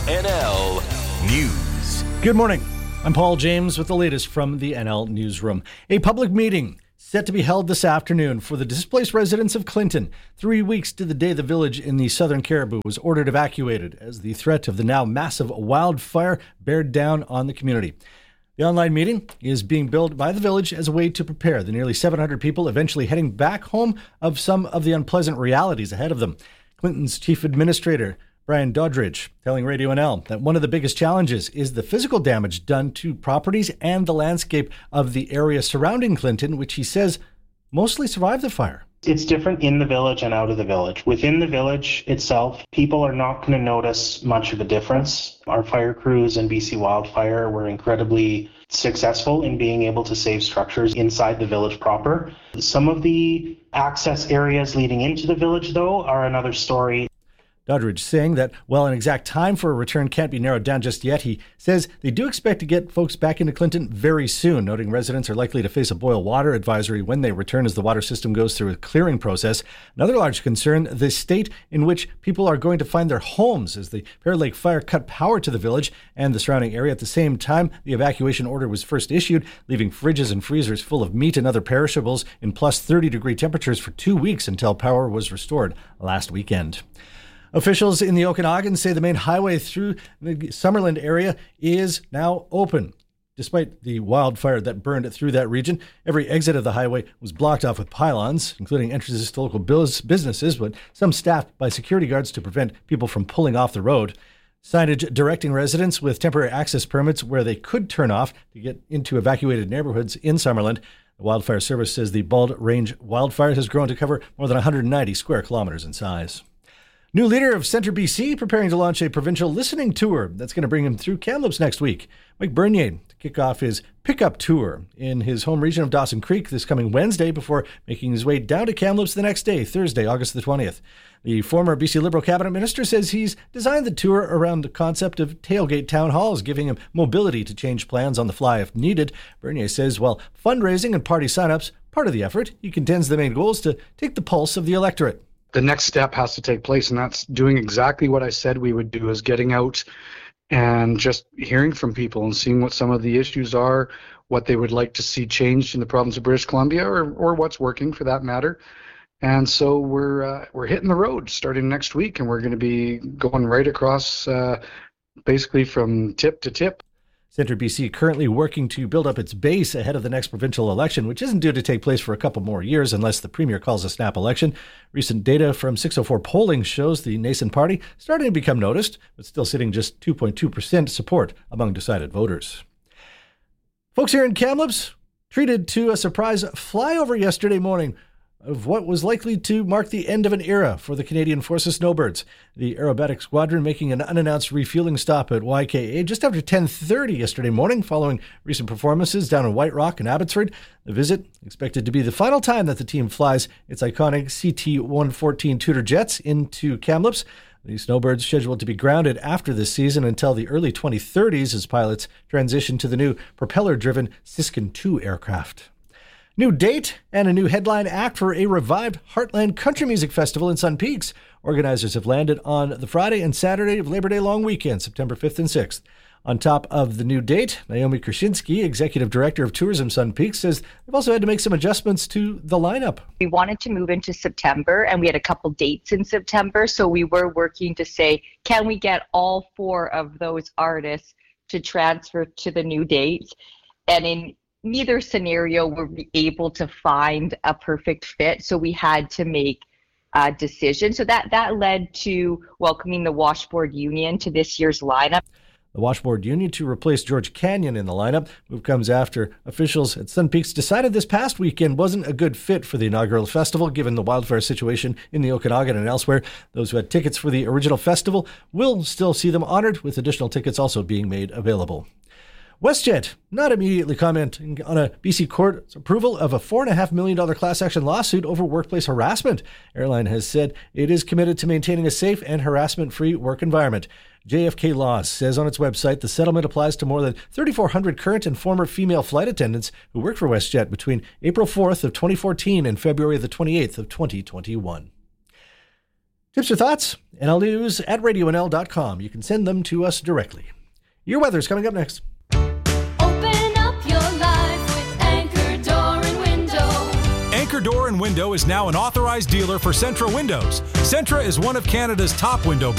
NL News. Good morning. I'm Paul James with the latest from the NL Newsroom. A public meeting set to be held this afternoon for the displaced residents of Clinton, 3 weeks to the day the village in the southern Cariboo was ordered evacuated as the threat of the now massive wildfire bared down on the community. The online meeting is being billed by the village as a way to prepare the nearly 700 people eventually heading back home of some of the unpleasant realities ahead of them. Clinton's chief administrator, Brian Doddridge, telling Radio NL that one of the biggest challenges is the physical damage done to properties and the landscape of the area surrounding Clinton, which he says mostly survived the fire. It's different in the village and out of the village. Within the village itself, people are not going to notice much of a difference. Our fire crews and BC Wildfire were incredibly successful in being able to save structures inside the village proper. Some of the access areas leading into the village, though, are another story. Doddridge saying that while an exact time for a return can't be narrowed down just yet, he says they do expect to get folks back into Clinton very soon, noting residents are likely to face a boil water advisory when they return as the water system goes through a clearing process. Another large concern, the state in which people are going to find their homes as the Bear Lake fire cut power to the village and the surrounding area. At the same time, the evacuation order was first issued, leaving fridges and freezers full of meat and other perishables in plus 30-degree temperatures for 2 weeks until power was restored last weekend. Officials in the Okanagan say the main highway through the Summerland area is now open. Despite the wildfire that burned through that region, every exit of the highway was blocked off with pylons, including entrances to local businesses, but some staffed by security guards to prevent people from pulling off the road. Signage directing residents with temporary access permits where they could turn off to get into evacuated neighborhoods in Summerland. The Wildfire Service says the Bald Range wildfire has grown to cover more than 190 square kilometers in size. New leader of Centre BC preparing to launch a provincial listening tour that's going to bring him through Kamloops next week. Mike Bernier to kick off his pickup tour in his home region of Dawson Creek this coming Wednesday before making his way down to Kamloops the next day, Thursday, August the 20th. The former BC Liberal cabinet minister says he's designed the tour around the concept of tailgate town halls, giving him mobility to change plans on the fly if needed. Bernier says while fundraising and party signups part of the effort, he contends the main goal is to take the pulse of the electorate. The next step has to take place, and that's doing exactly what I said we would do, is getting out and just hearing from people and seeing what some of the issues are, what they would like to see changed in the province of British Columbia, or what's working for that matter. And so we're hitting the road starting next week, and we're going to be going right across basically from tip to tip. Centre BC currently working to build up its base ahead of the next provincial election, which isn't due to take place for a couple more years unless the Premier calls a snap election. Recent data from 604 polling shows the nascent party starting to become noticed, but still sitting just 2.2% support among decided voters. Folks here in Kamloops treated to a surprise flyover yesterday morning of what was likely to mark the end of an era for the Canadian Forces Snowbirds. The aerobatic squadron making an unannounced refueling stop at YKA just after 10:30 yesterday morning following recent performances down in White Rock and Abbotsford. The visit expected to be the final time that the team flies its iconic CT-114 Tudor jets into Kamloops. The Snowbirds scheduled to be grounded after this season until the early 2030s as pilots transition to the new propeller-driven Siskin II aircraft. New date and a new headline act for a revived Heartland Country Music Festival in Sun Peaks. Organizers have landed on the Friday and Saturday of Labor Day long weekend, September 5th and 6th. On top of the new date, Naomi Krasinski, Executive Director of Tourism Sun Peaks, says they've also had to make some adjustments to the lineup. We wanted to move into September, and we had a couple dates in September, so we were working to say, can we get all 4 of those artists to transfer to the new dates? And in neither scenario were we able to find a perfect fit, so we had to make a decision. So that led to welcoming the Washboard Union to this year's lineup. The Washboard Union to replace George Canyon in the lineup. Move comes after officials at Sun Peaks decided this past weekend wasn't a good fit for the inaugural festival, given the wildfire situation in the Okanagan and elsewhere. Those who had tickets for the original festival will still see them honored, with additional tickets also being made available. WestJet not immediately commenting on a BC court's approval of a $4.5 million class action lawsuit over workplace harassment. Airline has said it is committed to maintaining a safe and harassment-free work environment. JFK Laws says on its website the settlement applies to more than 3,400 current and former female flight attendants who worked for WestJet between April 4th of 2014 and February the 28th of 2021. Tips or thoughts? NLnews@radionl.com. You can send them to us directly. Your weather's coming up next. Open up your life with Anchor Door and Window. Anchor Door and Window is now an authorized dealer for Centra Windows. Centra is one of Canada's top window